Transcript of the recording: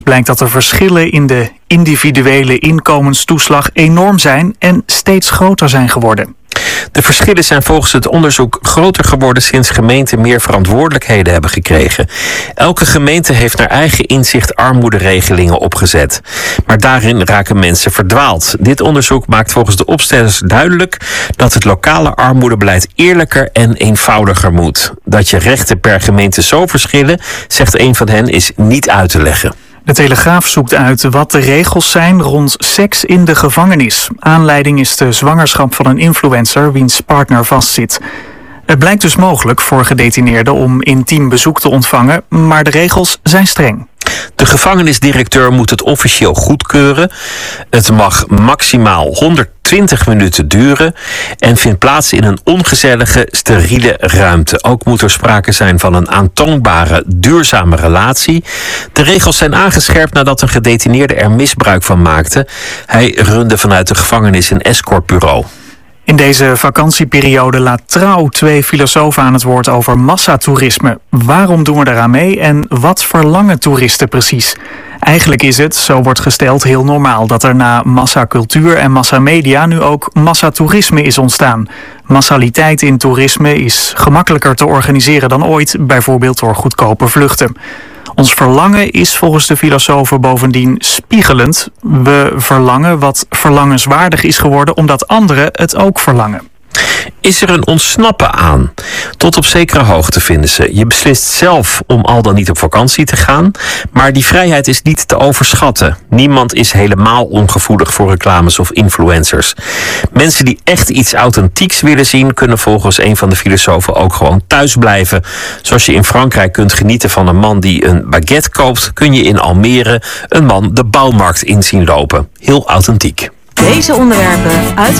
Blijkt dat de verschillen in de individuele inkomenstoeslag enorm zijn en steeds groter zijn geworden. De verschillen zijn volgens het onderzoek groter geworden sinds gemeenten meer verantwoordelijkheden hebben gekregen. Elke gemeente heeft naar eigen inzicht armoederegelingen opgezet. Maar daarin raken mensen verdwaald. Dit onderzoek maakt volgens de opstellers duidelijk dat het lokale armoedebeleid eerlijker en eenvoudiger moet. Dat je rechten per gemeente zo verschillen, zegt een van hen, is niet uit te leggen. De Telegraaf zoekt uit wat de regels zijn rond seks in de gevangenis. Aanleiding is de zwangerschap van een influencer wiens partner vastzit. Het blijkt dus mogelijk voor gedetineerden om intiem bezoek te ontvangen, maar de regels zijn streng. De gevangenisdirecteur moet het officieel goedkeuren. Het mag maximaal 120 minuten duren en vindt plaats in een ongezellige, steriele ruimte. Ook moet er sprake zijn van een aantoonbare, duurzame relatie. De regels zijn aangescherpt nadat een gedetineerde er misbruik van maakte. Hij runde vanuit de gevangenis een escortbureau. In deze vakantieperiode laat Trouw 2 filosofen aan het woord over massatoerisme. Waarom doen we daaraan mee en wat verlangen toeristen precies? Eigenlijk is het, zo wordt gesteld, heel normaal dat er na massacultuur en massamedia nu ook massatoerisme is ontstaan. Massaliteit in toerisme is gemakkelijker te organiseren dan ooit, bijvoorbeeld door goedkope vluchten. Ons verlangen is volgens de filosofen bovendien spiegelend. We verlangen wat verlangenswaardig is geworden omdat anderen het ook verlangen. Is er een ontsnappen aan? Tot op zekere hoogte vinden ze. Je beslist zelf om al dan niet op vakantie te gaan, maar die vrijheid is niet te overschatten. Niemand is helemaal ongevoelig voor reclames of influencers. Mensen die echt iets authentieks willen zien, kunnen volgens een van de filosofen ook gewoon thuis blijven. Zoals je in Frankrijk kunt genieten van een man die een baguette koopt, kun je in Almere een man de bouwmarkt in zien lopen. Heel authentiek. Deze onderwerpen uit